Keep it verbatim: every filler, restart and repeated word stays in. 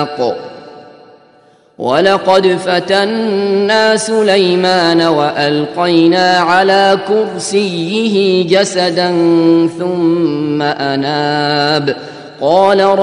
الأعناق ولقد فتنا سليمان وألقينا على كرسيه جسدا ثم أناب قال